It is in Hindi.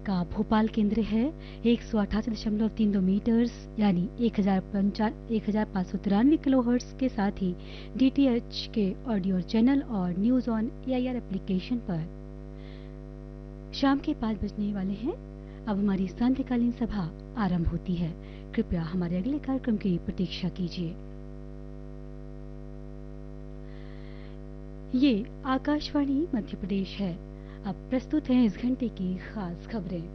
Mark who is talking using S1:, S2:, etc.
S1: का भोपाल केंद्र है 188.32 मीटर्स यानी 1593 किलोहर्ट्ज के साथ ही डीटीएच के ऑडियो चैनल और न्यूज ऑन एआईआर एप्लीकेशन पर। शाम के 5 बजने वाले हैं। अब हमारी सांध्यकालीन सभा आरंभ होती है। कृपया हमारे अगले कार्यक्रम की प्रतीक्षा कीजिए। ये आकाशवाणी मध्य प्रदेश है। अब प्रस्तुत है इस घंटे की खास खबरें।